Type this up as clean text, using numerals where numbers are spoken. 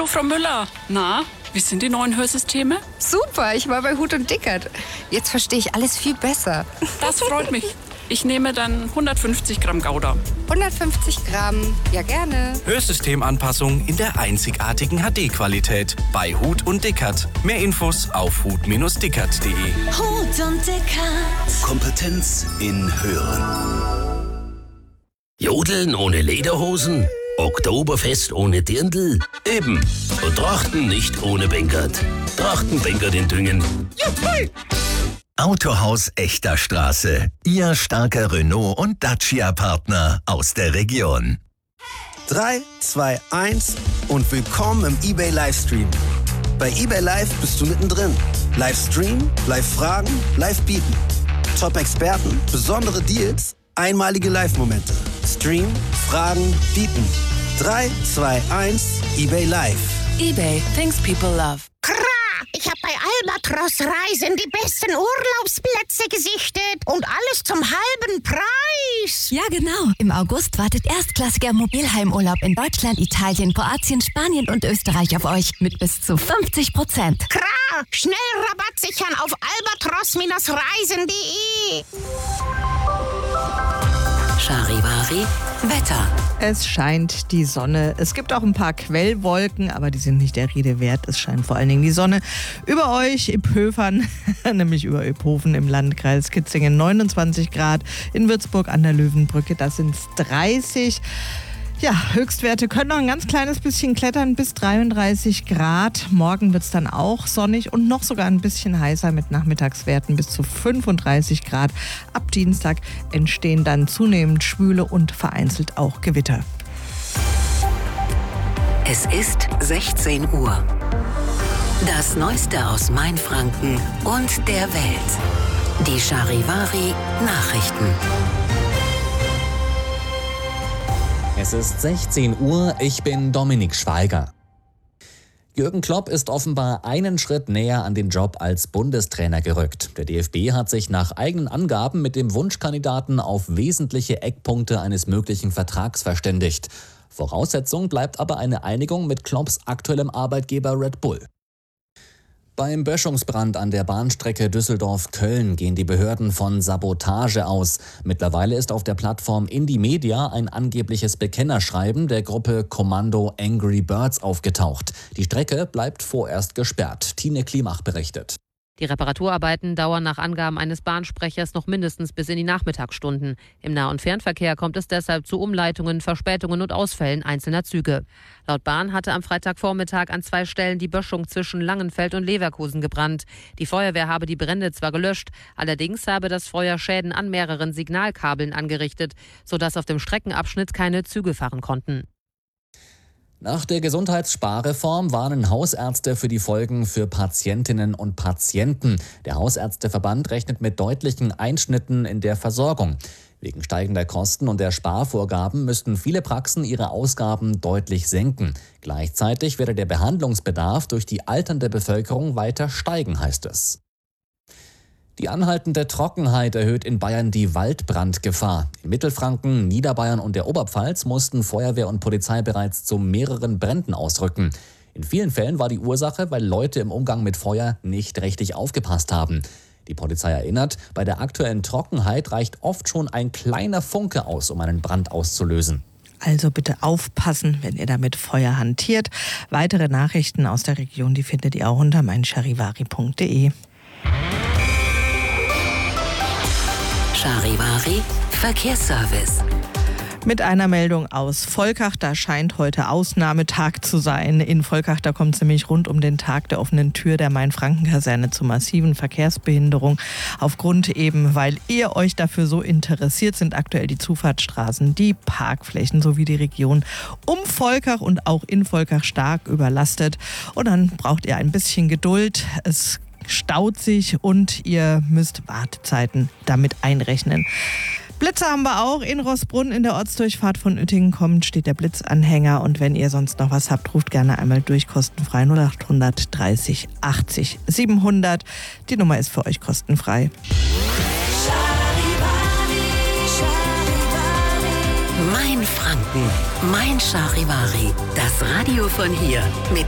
Frau Müller. Na, wie sind die neuen Hörsysteme? Super, ich war bei Huth und Dickert. Jetzt verstehe ich alles viel besser. Das freut mich. Ich nehme dann 150 Gramm Gouda. 150 Gramm, ja gerne. Hörsystemanpassung in der einzigartigen HD-Qualität bei Huth und Dickert. Mehr Infos auf huth-dickert.de. Huth und Dickert. Kompetenz in Hören. Jodeln ohne Lederhosen? Oktoberfest ohne Dirndl? Eben. Und Trachten nicht ohne Bengert. Trachtenbengert in Düngen. Juhu! Autohaus Echter Straße. Ihr starker Renault- und Dacia-Partner aus der Region. 3, 2, 1 und willkommen im eBay Livestream. Bei eBay Live bist du mittendrin. Livestream, Live-Fragen, Live-Bieten. Top-Experten, besondere Deals, einmalige Live-Momente. Stream, Fragen, Bieten. 3, 2, 1, eBay Live. eBay, things people love. Ich habe bei Albatros Reisen die besten Urlaubsplätze gesichtet und alles zum halben Preis. Ja, genau. Im August wartet erstklassiger Mobilheimurlaub in Deutschland, Italien, Kroatien, Spanien und Österreich auf euch mit bis zu 50%. Schnell Rabatt sichern auf albatros-reisen.de. Charivari Wetter. Es scheint die Sonne. Es gibt auch ein paar Quellwolken, aber die sind nicht der Rede wert. Es scheint vor allen Dingen die Sonne über euch, Iphofen, nämlich über Iphofen im Landkreis Kitzingen 29 Grad. In Würzburg an der Löwenbrücke, das sind 30. Ja, Höchstwerte können noch ein ganz kleines bisschen klettern, bis 33 Grad. Morgen wird es dann auch sonnig und noch sogar ein bisschen heißer mit Nachmittagswerten bis zu 35 Grad. Ab Dienstag entstehen dann zunehmend Schwüle und vereinzelt auch Gewitter. Es ist 16 Uhr. Das Neueste aus Mainfranken und der Welt. Die Charivari Nachrichten. Es ist 16 Uhr, ich bin Dominik Schweiger. Jürgen Klopp ist offenbar einen Schritt näher an den Job als Bundestrainer gerückt. Der DFB hat sich nach eigenen Angaben mit dem Wunschkandidaten auf wesentliche Eckpunkte eines möglichen Vertrags verständigt. Voraussetzung bleibt aber eine Einigung mit Klopps aktuellem Arbeitgeber Red Bull. Beim Böschungsbrand an der Bahnstrecke Düsseldorf-Köln gehen die Behörden von Sabotage aus. Mittlerweile ist auf der Plattform Indymedia ein angebliches Bekennerschreiben der Gruppe Kommando Angry Birds aufgetaucht. Die Strecke bleibt vorerst gesperrt. Tine Klimach berichtet. Die Reparaturarbeiten dauern nach Angaben eines Bahnsprechers noch mindestens bis in die Nachmittagsstunden. Im Nah- und Fernverkehr kommt es deshalb zu Umleitungen, Verspätungen und Ausfällen einzelner Züge. Laut Bahn hatte am Freitagvormittag an 2 Stellen die Böschung zwischen Langenfeld und Leverkusen gebrannt. Die Feuerwehr habe die Brände zwar gelöscht, allerdings habe das Feuer Schäden an mehreren Signalkabeln angerichtet, sodass auf dem Streckenabschnitt keine Züge fahren konnten. Nach der Gesundheitssparreform warnen Hausärzte für die Folgen für Patientinnen und Patienten. Der Hausärzteverband rechnet mit deutlichen Einschnitten in der Versorgung. Wegen steigender Kosten und der Sparvorgaben müssten viele Praxen ihre Ausgaben deutlich senken. Gleichzeitig werde der Behandlungsbedarf durch die alternde Bevölkerung weiter steigen, heißt es. Die anhaltende Trockenheit erhöht in Bayern die Waldbrandgefahr. In Mittelfranken, Niederbayern und der Oberpfalz mussten Feuerwehr und Polizei bereits zu mehreren Bränden ausrücken. In vielen Fällen war die Ursache, weil Leute im Umgang mit Feuer nicht richtig aufgepasst haben. Die Polizei erinnert, bei der aktuellen Trockenheit reicht oft schon ein kleiner Funke aus, um einen Brand auszulösen. Also bitte aufpassen, wenn ihr da mit Feuer hantiert. Weitere Nachrichten aus der Region, die findet ihr auch unter meincharivari.de. Charivari Verkehrsservice. Mit einer Meldung aus Volkach, da scheint heute Ausnahmetag zu sein. In Volkach, da kommt es nämlich rund um den Tag der offenen Tür der Main-Franken-Kaserne zu massiven Verkehrsbehinderungen. Aufgrund eben, weil ihr euch dafür so interessiert, sind aktuell die Zufahrtsstraßen, die Parkflächen sowie die Region um Volkach und auch in Volkach stark überlastet. Und dann braucht ihr ein bisschen Geduld. Es staut sich und ihr müsst Wartezeiten damit einrechnen. Blitze haben wir auch in Roßbrunn. In der Ortsdurchfahrt von Uettingen kommt, steht der Blitzanhänger. Und wenn ihr sonst noch was habt, ruft gerne einmal durch, kostenfrei 0800 30 80 700. Die Nummer ist für euch kostenfrei. Mainfranken, mein Charivari, das Radio von hier mit